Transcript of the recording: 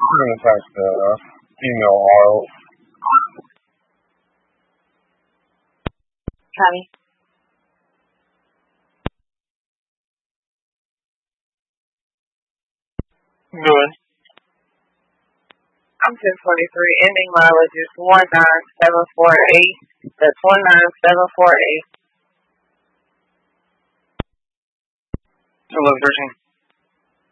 gonna text the female RO. Connie. Good. I'm 1043. Ending mileage is 19748. That's 19748. 1113.